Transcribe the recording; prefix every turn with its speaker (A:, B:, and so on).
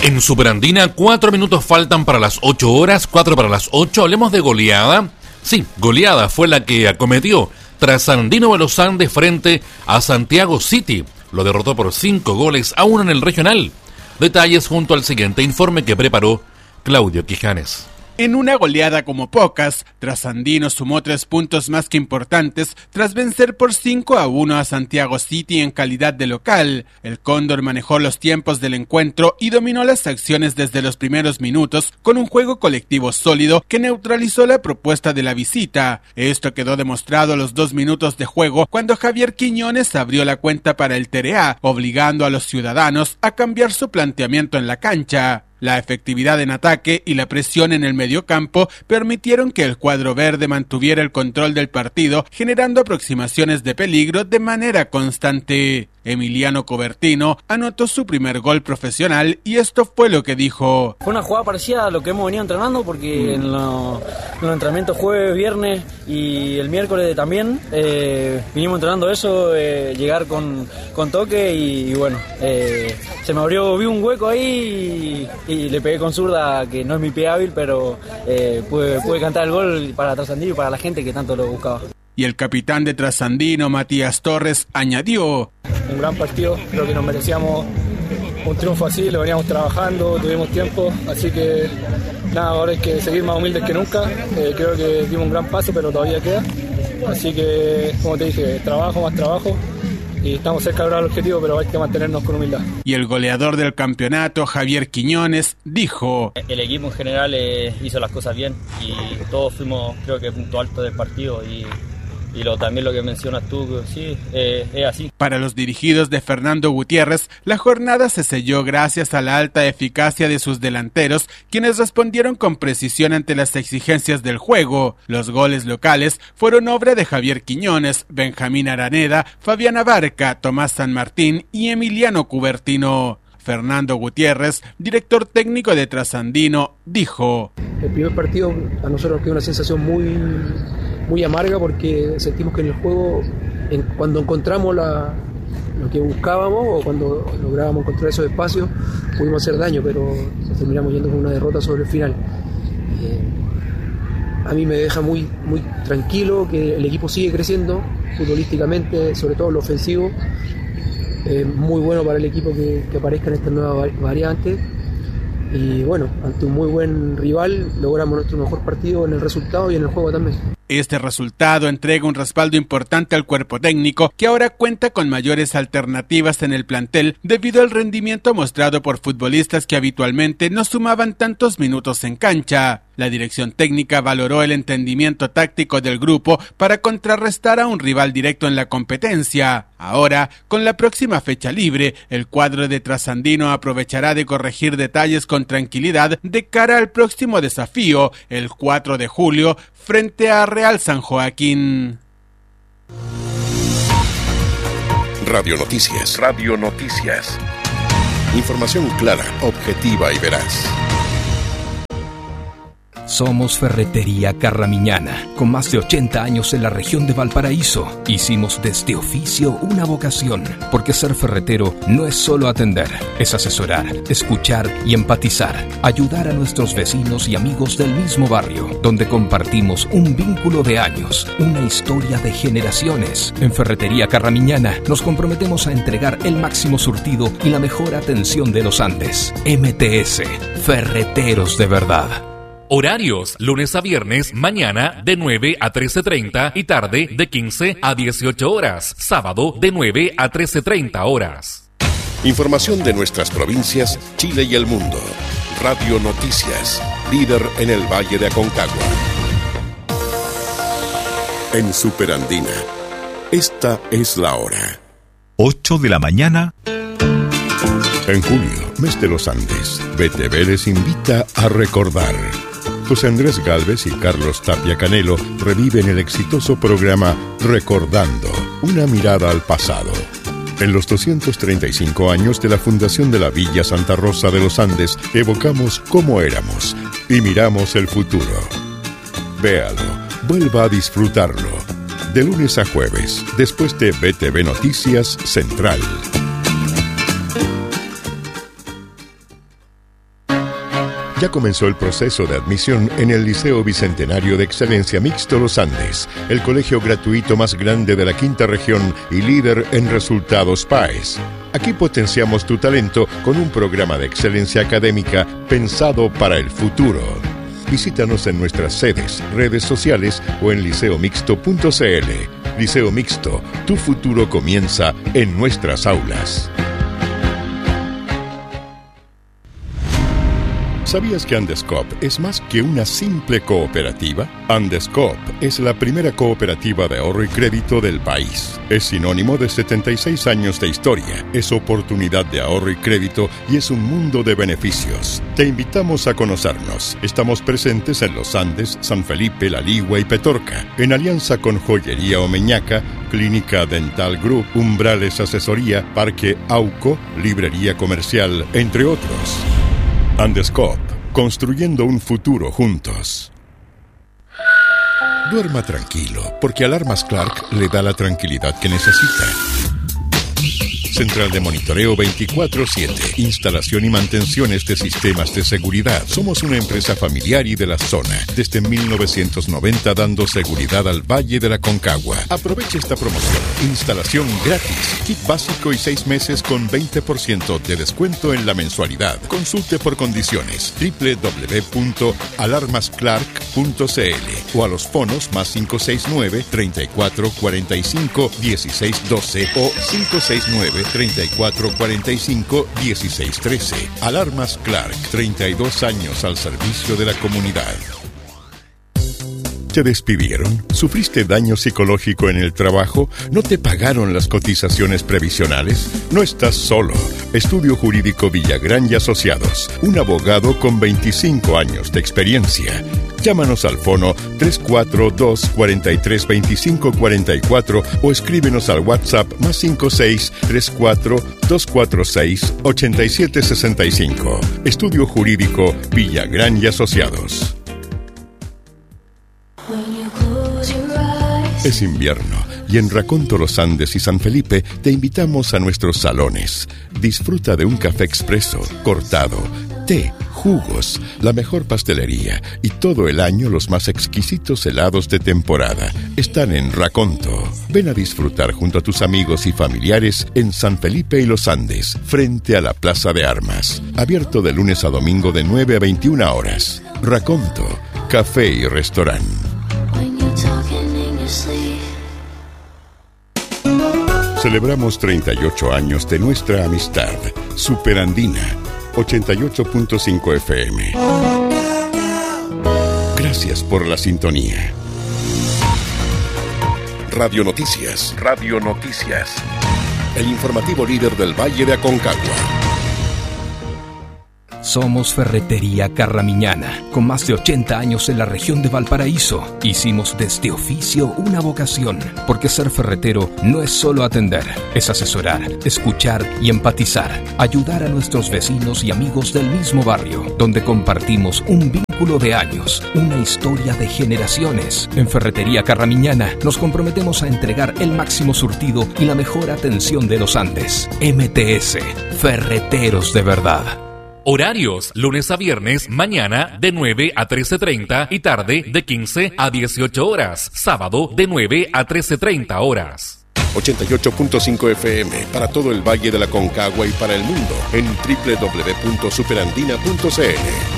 A: En Superandina, 4 minutos faltan para las 8 horas, 4 para las 8. Hablemos de goleada. Sí, goleada fue la que acometió Trasandino de los Andes frente a Santiago City. Lo derrotó por 5-1 en el regional. Detalles junto al siguiente informe que preparó Claudio Quijanes.
B: En una goleada como pocas, Trasandino sumó 3 puntos más que importantes tras vencer por 5-1 a Santiago City en calidad de local. El Cóndor manejó los tiempos del encuentro y dominó las acciones desde los primeros minutos con un juego colectivo sólido que neutralizó la propuesta de la visita. Esto quedó demostrado a los 2 minutos de juego cuando Javier Quiñones abrió la cuenta para el TRA, obligando a los ciudadanos a cambiar su planteamiento en la cancha. La efectividad en ataque y la presión en el mediocampo permitieron que el cuadro verde mantuviera el control del partido, generando aproximaciones de peligro de manera constante. Emiliano Cobertino anotó su primer gol profesional y esto fue lo que dijo.
C: Fue una jugada parecida a lo que hemos venido entrenando porque en los entrenamientos jueves, viernes y el miércoles también vinimos entrenando eso, llegar con toque y bueno, se me abrió, vi un hueco ahí y le pegué con zurda, que no es mi pie hábil, pero pude cantar el gol para Trasandino y para la gente que tanto lo buscaba.
B: Y el capitán de Trasandino, Matías Torres, añadió:
D: un gran partido, creo que nos merecíamos un triunfo así, lo veníamos trabajando, tuvimos tiempo, así que nada, ahora hay que seguir más humildes que nunca. Creo que dimos un gran paso, pero todavía queda, así que como te dije, más trabajo y estamos cerca de lograr el objetivo, pero hay que mantenernos con humildad.
B: Y el goleador del campeonato, Javier Quiñones, dijo:
E: el equipo en general hizo las cosas bien y todos fuimos, creo que, punto alto del partido y también lo que mencionas tú, sí, es así.
B: Para los dirigidos de Fernando Gutiérrez, la jornada se selló gracias a la alta eficacia de sus delanteros, quienes respondieron con precisión ante las exigencias del juego. Los goles locales fueron obra de Javier Quiñones, Benjamín Araneda, Fabián Abarca, Tomás San Martín y Emiliano Cubertino. Fernando Gutiérrez, director técnico de Trasandino, dijo:
F: el primer partido a nosotros quedó una sensación muy amarga porque sentimos que en el juego, cuando encontramos lo que buscábamos o cuando lográbamos encontrar esos espacios, pudimos hacer daño, pero nos terminamos yendo con una derrota sobre el final. A mí me deja muy tranquilo que el equipo sigue creciendo futbolísticamente, sobre todo en lo ofensivo. Muy bueno para el equipo que aparezcan estas nuevas variantes. Y bueno, ante un muy buen rival logramos nuestro mejor partido en el resultado y en el juego también.
B: Este resultado entrega un respaldo importante al cuerpo técnico, que ahora cuenta con mayores alternativas en el plantel debido al rendimiento mostrado por futbolistas que habitualmente no sumaban tantos minutos en cancha. La dirección técnica valoró el entendimiento táctico del grupo para contrarrestar a un rival directo en la competencia. Ahora, con la próxima fecha libre, el cuadro de Trasandino aprovechará de corregir detalles con tranquilidad de cara al próximo desafío, el 4 de julio, frente a Real San Joaquín.
G: Radio Noticias. Radio Noticias. Información clara, objetiva y veraz.
H: Somos Ferretería Carramiñana, con más de 80 años en la región de Valparaíso. Hicimos de este oficio una vocación, porque ser ferretero no es solo atender, es asesorar, escuchar y empatizar, ayudar a nuestros vecinos y amigos del mismo barrio, donde compartimos un vínculo de años, una historia de generaciones. En Ferretería Carramiñana nos comprometemos a entregar el máximo surtido y la mejor atención de los Andes. MTS, Ferreteros de verdad.
A: Horarios, lunes a viernes, mañana de 9 a 13:30 y tarde de 15 a 18 horas. Sábado de 9 a 13:30 horas.
G: Información de nuestras provincias, Chile y el mundo. Radio Noticias, líder en el Valle de Aconcagua. En Superandina, esta es la hora.
I: 8 de la mañana.
G: En julio, mes de los Andes, BTV les invita a recordar. José Andrés Gálvez y Carlos Tapia Canelo reviven el exitoso programa Recordando, una mirada al pasado. En los 235 años de la fundación de la Villa Santa Rosa de los Andes, evocamos cómo éramos y miramos el futuro. Véalo, vuelva a disfrutarlo. De lunes a jueves, después de BTV Noticias Central. Ya comenzó el proceso de admisión en el Liceo Bicentenario de Excelencia Mixto Los Andes, el colegio gratuito más grande de la quinta región y líder en resultados PAES. Aquí potenciamos tu talento con un programa de excelencia académica pensado para el futuro. Visítanos en nuestras sedes, redes sociales o en liceomixto.cl. Liceo Mixto, tu futuro comienza en nuestras aulas. ¿Sabías que Andescoop es más que una simple cooperativa? Andescoop es la primera cooperativa de ahorro y crédito del país. Es sinónimo de 76 años de historia, es oportunidad de ahorro y crédito y es un mundo de beneficios. Te invitamos a conocernos. Estamos presentes en Los Andes, San Felipe, La Ligua y Petorca, en alianza con Joyería Omeñaca, Clínica Dental Group, Umbrales Asesoría, Parque Auco, Librería Comercial, entre otros. Andescoop, construyendo un futuro juntos. Duerma tranquilo, porque Alarmas Clark le da la tranquilidad que necesita. Central de monitoreo 24/7, instalación y mantenciones de sistemas de seguridad. Somos una empresa familiar y de la zona, desde 1990 dando seguridad al Valle de la Concagua. Aproveche esta promoción. Instalación gratis, kit básico y 6 meses con 20% de descuento en la mensualidad. Consulte por condiciones www.alarmasclark.cl o a los fonos +569 34 45 16 12 o 569 34 45 16 13. Alarmas Clark, 32 años al servicio de la comunidad. ¿Te despidieron? ¿Sufriste daño psicológico en el trabajo? ¿No te pagaron las cotizaciones previsionales? No estás solo. Estudio Jurídico Villagrán y Asociados. Un abogado con 25 años de experiencia. Llámanos al fono 342-432544 o escríbenos al WhatsApp +56 34 246 8765. Estudio Jurídico Villagrán y Asociados. Es invierno y en Raconto Los Andes y San Felipe te invitamos a nuestros salones. Disfruta de un café expreso, cortado, té, jugos, la mejor pastelería y todo el año los más exquisitos helados de temporada. Están en Raconto. Ven a disfrutar junto a tus amigos y familiares en San Felipe y Los Andes, frente a la Plaza de Armas. Abierto de lunes a domingo de 9 a 21 horas. Raconto, café y restaurante. Celebramos 38 años de nuestra amistad. Superandina, 88.5 FM. Gracias por la sintonía. Radio Noticias. Radio Noticias. El informativo líder del Valle de Aconcagua.
H: Somos Ferretería Carramiñana, con más de 80 años en la región de Valparaíso. Hicimos de este oficio una vocación, porque ser ferretero no es solo atender, es asesorar, escuchar y empatizar, ayudar a nuestros vecinos y amigos del mismo barrio, donde compartimos un vínculo de años, una historia de generaciones. En Ferretería Carramiñana nos comprometemos a entregar el máximo surtido y la mejor atención de los Andes. MTS, Ferreteros de verdad.
A: Horarios, lunes a viernes, mañana de 9 a 13:30 y tarde de 15 a 18 horas. Sábado de 9 a 13:30 horas.
G: 88.5 FM para todo el Valle de la Concagua y para el mundo en www.superandina.cl.